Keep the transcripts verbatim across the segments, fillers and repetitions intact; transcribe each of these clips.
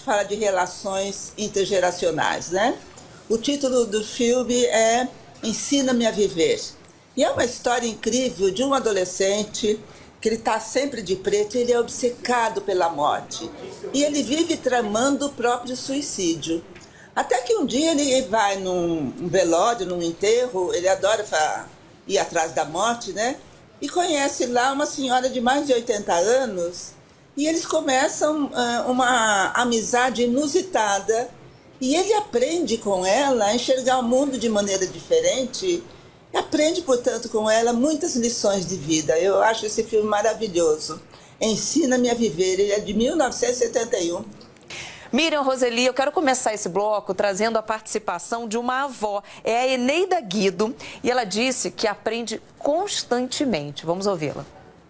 fala de relações intergeracionais, né? O título do filme é Ensina-me a Viver. E é uma história incrível de um adolescente que ele está sempre de preto, ele é obcecado pela morte. E ele vive tramando o próprio suicídio. Até que um dia ele vai num velório, num enterro, ele adora ir atrás da morte, né? E conhece lá uma senhora de mais de oitenta anos, e eles começam uh, uma amizade inusitada, e ele aprende com ela a enxergar o mundo de maneira diferente, e aprende, portanto, com ela muitas lições de vida. Eu acho esse filme maravilhoso. Ensina-me a Viver, ele é de mil novecentos e setenta e um. Miriam, Roseli, eu quero começar esse bloco trazendo a participação de uma avó. É a Eneida Guido, e ela disse que aprende constantemente. Vamos ouvi-la.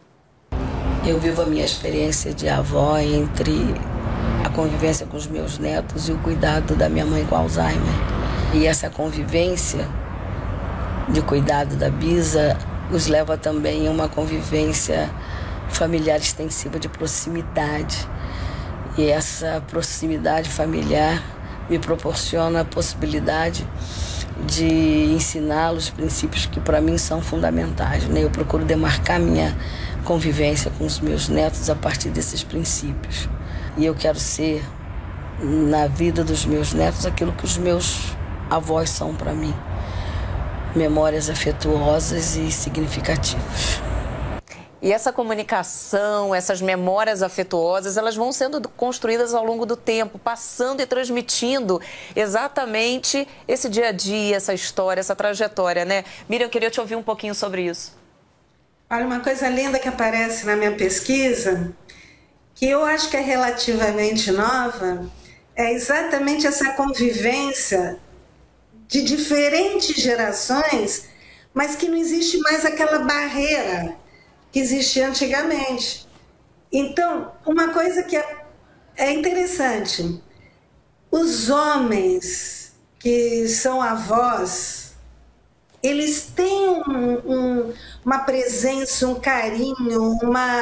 Eu vivo a minha experiência de avó entre a convivência com os meus netos e o cuidado da minha mãe com Alzheimer. E essa convivência de cuidado da Bisa os leva também a uma convivência familiar extensiva de proximidade. E essa proximidade familiar me proporciona a possibilidade de ensinar os princípios que para mim são fundamentais, né? Eu procuro demarcar minha convivência com os meus netos a partir desses princípios. E eu quero ser, na vida dos meus netos, aquilo que os meus avós são para mim. Memórias afetuosas e significativas. E essa comunicação, essas memórias afetuosas, elas vão sendo construídas ao longo do tempo, passando e transmitindo exatamente esse dia a dia, essa história, essa trajetória, né? Miriam, eu queria te ouvir um pouquinho sobre isso. Olha, uma coisa linda que aparece na minha pesquisa, que eu acho que é relativamente nova, é exatamente essa convivência de diferentes gerações, mas que não existe mais aquela barreira que existia antigamente. Então, uma coisa que é, é interessante, os homens que são avós, eles têm um, um, uma presença, um carinho, uma,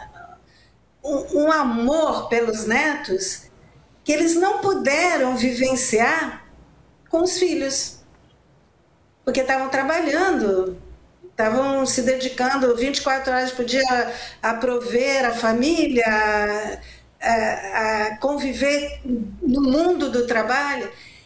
um, um amor pelos netos que eles não puderam vivenciar com os filhos, porque estavam trabalhando, estavam se dedicando vinte e quatro horas por dia a prover a família, a, a conviver no mundo do trabalho.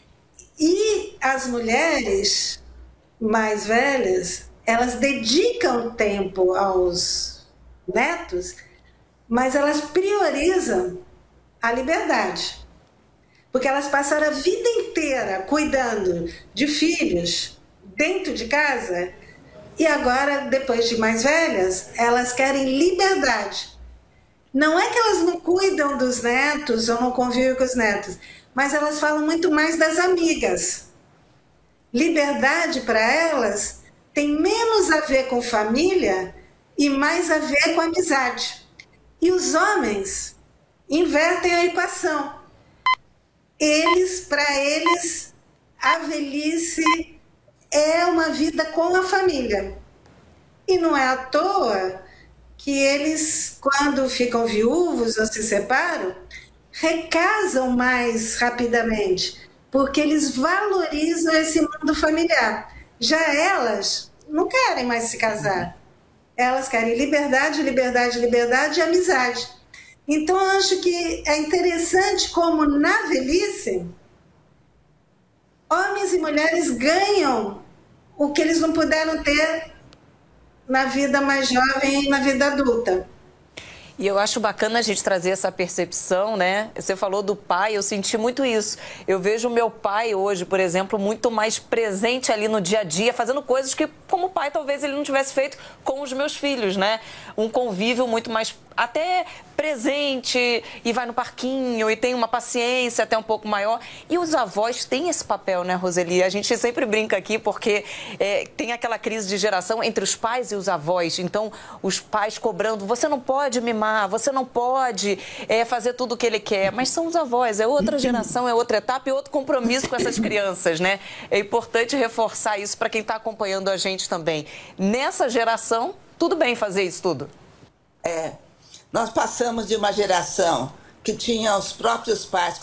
E as mulheres mais velhas, elas dedicam tempo aos netos, mas elas priorizam a liberdade. Porque elas passaram a vida inteira cuidando de filhos dentro de casa e agora, depois de mais velhas, elas querem liberdade. Não é que elas não cuidam dos netos ou não convivem com os netos, mas elas falam muito mais das amigas. Liberdade para elas tem menos a ver com família e mais a ver com amizade. E os homens invertem a equação. Eles, para eles, a velhice é uma vida com a família. E não é à toa que eles, quando ficam viúvos ou se separam, recasam mais rapidamente, porque eles valorizam esse mundo familiar. Já elas não querem mais se casar. Elas querem liberdade, liberdade, liberdade e amizade. Então, eu acho que é interessante como, na velhice, homens e mulheres ganham o que eles não puderam ter na vida mais jovem e na vida adulta. E eu acho bacana a gente trazer essa percepção, né? Você falou do pai, eu senti muito isso. Eu vejo o meu pai hoje, por exemplo, muito mais presente ali no dia a dia, fazendo coisas que, como pai, talvez ele não tivesse feito com os meus filhos, né? Um convívio muito mais até presente, e vai no parquinho, e tem uma paciência até um pouco maior. E os avós têm esse papel, né, Roseli? A gente sempre brinca aqui porque é, tem aquela crise de geração entre os pais e os avós. Então, os pais cobrando, você não pode mimar, você não pode é, fazer tudo o que ele quer. Mas são os avós, é outra geração, é outra etapa e outro compromisso com essas crianças, né? É importante reforçar isso para quem está acompanhando a gente também. Nessa geração, tudo bem fazer isso tudo. É. Nós passamos de uma geração que tinha os próprios pais